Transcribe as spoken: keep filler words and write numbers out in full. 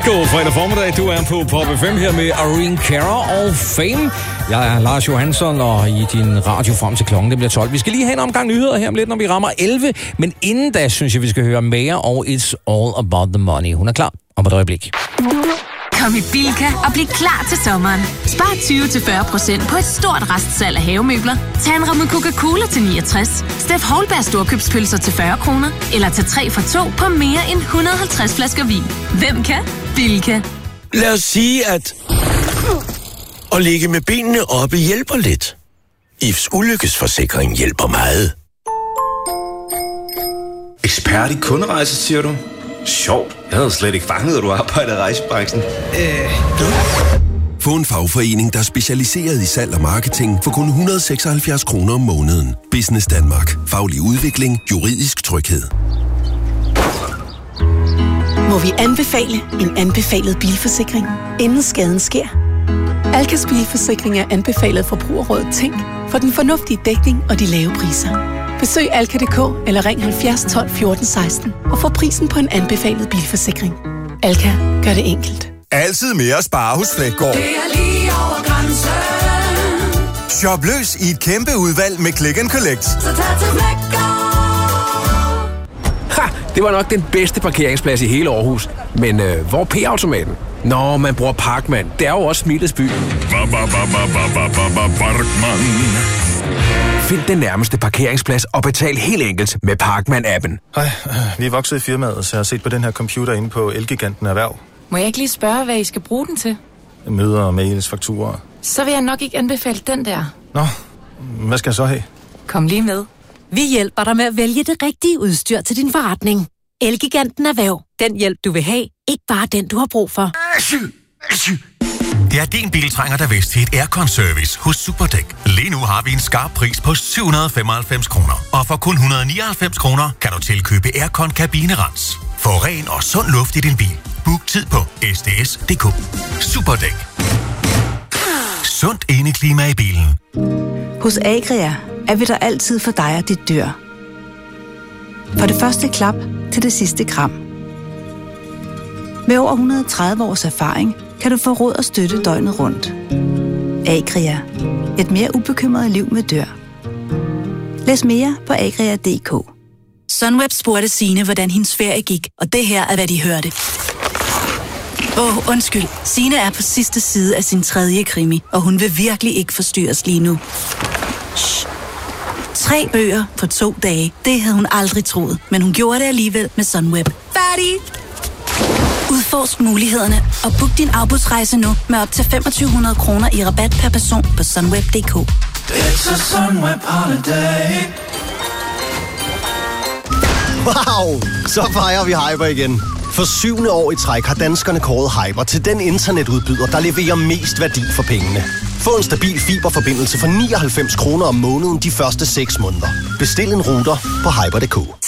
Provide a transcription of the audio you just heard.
God fredag formiddag. Du er på Pop F M her med Irene Cara og Fame. Jeg er Lars Johansson, og i din radio frem til klokken, det bliver tolv. Vi skal lige have en omgang nyheder her om lidt, når vi rammer elleve. Men inden da, synes jeg, vi skal høre mere, og It's All About the Money. Hun er klar om et øjeblik. Kom i Bilka og bliv klar til sommeren. Spar tyve til fyrre procent på et stort restsalg af havemøbler. Tag en ramme Coca-Cola til niogtres. Steff Holberg storkøbspølser til fyrre kroner. Eller tag tre for to på mere end et hundrede og halvtreds flasker vin. Hvem kan? Bilka. Lad os sige, at at ligge med benene oppe hjælper lidt. I F's ulykkesforsikring hjælper meget. Ekspert i kunderejser, siger du? Sjovt. Jeg havde slet ikke fanget, at du arbejder i rejsebranchen. Øh, du? Få en fagforening, der er specialiseret i salg og marketing for kun et hundrede og seksoghalvfjerds kroner om måneden. Business Danmark. Faglig udvikling. Juridisk tryghed. Må vi anbefale en anbefalet bilforsikring, inden skaden sker? Alkas bilforsikring er anbefalet Forbrugerrådet Tænk for den fornuftige dækning og de lave priser. Besøg alka punktum d k eller ring halvfjerds tolv fjorten seksten og få prisen på en anbefalet bilforsikring. Alka gør det enkelt. Altid mere at spare hos Fleggaard. Det er lige over grænsen. Shop løs i et kæmpe udvalg med Click and Collect. Så tag til Fleggaard. Ha! Det var nok den bedste parkeringsplads i hele Aarhus. Men øh, hvor er P-automaten? Nå, man bruger Parkman. Det er jo også Smilets by. Find den nærmeste parkeringsplads og betal helt enkelt med Parkman-appen. Hej, vi er vokset i firmaet, så jeg har set på den her computer inde på Elgiganten Erhverv. Må jeg ikke lige spørge, hvad I skal bruge den til? Møder, mails, fakturer. Så vil jeg nok ikke anbefale den der. Nå, hvad skal jeg så have? Kom lige med. Vi hjælper dig med at vælge det rigtige udstyr til din forretning. Elgiganten Erhverv. Den hjælp, du vil have. Ikke bare den, du har brug for. Det er din bil trænger der vist til et aircon-service hos Superdæk. Lige nu har vi en skarp pris på syv hundrede og femoghalvfems kroner. Og for kun et hundrede og nioghalvfems kroner kan du tilkøbe aircon-kabinerens. Få ren og sund luft i din bil. Book tid på s d s punktum d k. Superdæk. Sundt indeklima i bilen. Hos Agria er vi der altid for dig og dit dyr. For det første klap til det sidste kram. Med over et hundrede og tredive års erfaring kan du få råd og støtte døgnet rundt. Agria. Et mere ubekymret liv med dyr. Læs mere på agria punktum d k. Sunweb spurgte Signe, hvordan hendes ferie gik, og det her er, hvad de hørte. Åh, oh, undskyld. Signe er på sidste side af sin tredje krimi, og hun vil virkelig ikke forstyrres lige nu. Shh. Tre bøger på to dage. Det havde hun aldrig troet, men hun gjorde det alligevel med Sunweb. Færdig! Udforsk mulighederne og book din afbudsrejse nu med op til femogtyve hundrede kroner i rabat per person på sunweb punktum d k. It's a Sunweb holiday. Wow! Så fejrer vi Hyper igen. For syvende år i træk har danskerne kåret Hyper til den internetudbyder, der leverer mest værdi for pengene. Få en stabil fiberforbindelse for nioghalvfems kroner om måneden de første seks måneder. Bestil en router på hyper punktum d k.